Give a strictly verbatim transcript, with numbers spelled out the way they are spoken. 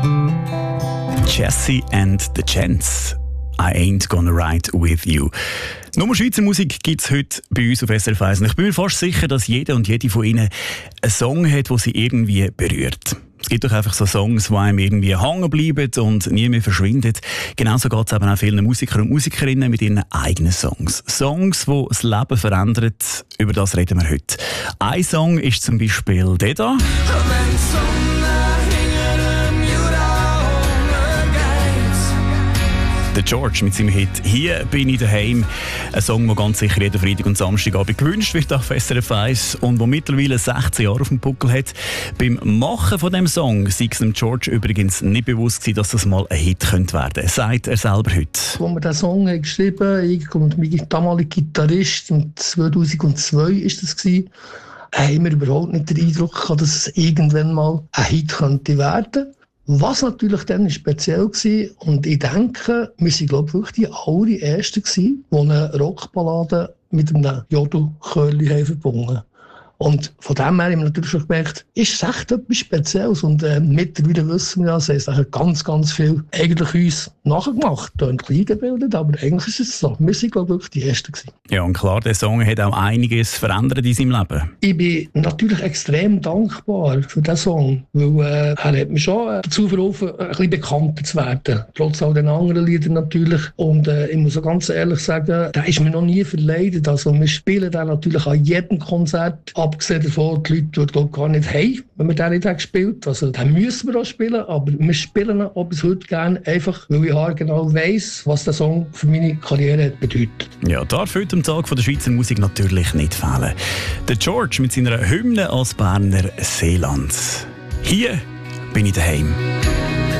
Jesse and the Gents. I ain't gonna ride with you. Nur Schweizer Musik gibt es heute bei uns auf S R F eins. Ich bin mir fast sicher, dass jeder und jede von Ihnen einen Song hat, der sie irgendwie berührt. Es gibt doch einfach so Songs, die einem irgendwie hängen bleiben und nie mehr verschwinden. Genauso geht es eben auch vielen Musikern und Musikerinnen mit ihren eigenen Songs. Songs, die das Leben verändern, über das reden wir heute. Ein Song ist zum Beispiel der da. Der George mit seinem Hit «Hier bin ich daheim». Ein Song, der ganz sicher jeden Freitag und Samstagabend gewünscht wird auf S R F eins und der mittlerweile sechzehn Jahre auf dem Buckel hat. Beim Machen von diesem Song sei es dem George übrigens nicht bewusst gewesen, dass das mal ein Hit könnte werden, sagt er selber heute. Als wir diesen Song haben geschrieben haben, ich und mein damaliger Gitarrist, im zweitausendzwei war das, gewesen, haben wir überhaupt nicht den Eindruck gehabt, dass es irgendwann mal ein Hit könnte werden. Was natürlich dann speziell war, und ich denke, wir waren glaube ich wirklich die allerersten, die eine Rockballade mit einem Jodelchörli verbunden haben. Und von dem her haben wir natürlich schon gemerkt, ist es echt etwas Spezielles. Und äh, mittlerweile wissen wir ja, es haben ganz, ganz viel eigentlich uns nachgemacht. Da ein bisschen eingebildet, aber eigentlich ist es so. Wir waren, glaube ich, wirklich die Ersten gewesen. Ja, und klar, der Song hat auch einiges verändert in seinem Leben. Ich bin natürlich extrem dankbar für diesen Song, weil äh, er hat mich schon dazu verholfen, ein bisschen bekannter zu werden. Trotz all den anderen Liedern natürlich. Und äh, ich muss auch ganz ehrlich sagen, der ist mir noch nie verleidet. Also wir spielen den natürlich an jedem Konzert. Abgesehen davon, die Leute die gar nicht haben, wenn wir den nicht haben gespielt. Also den müssen wir auch spielen, aber wir spielen ihn auch bis heute gerne, einfach weil ich genau weiss, was der Song für meine Karriere hat bedeutet. Ja, darf heute am Tag von der Schweizer Musik natürlich nicht fehlen. Der George mit seiner Hymne als Berner Seeland. Hier bin ich daheim.